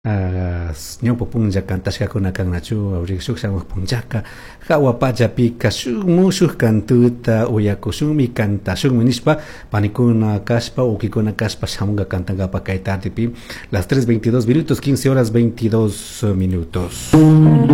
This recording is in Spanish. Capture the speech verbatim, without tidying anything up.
Ah, ñawpa punlla kantashkakuna kannachu awrikushuk shamuq punllaka hawapallapi kashuk mushuk kantuta uyakushunmi kantashunmi nishpa panikuna kashpa ukikuna kashpa shamunga kantankapa kay tardepi las tres veintidós minutos quince horas veintidós minutos.